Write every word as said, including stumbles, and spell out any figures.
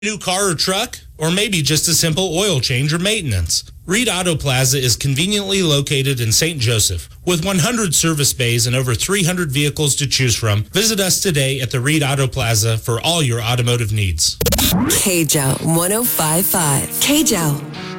New car or truck, or maybe just a simple oil change or maintenance. Reed Auto Plaza is conveniently located in Saint Joseph. With one hundred service bays and over three hundred vehicles to choose from, visit us today at the Reed Auto Plaza for all your automotive needs. K J O one oh five point five. K J O.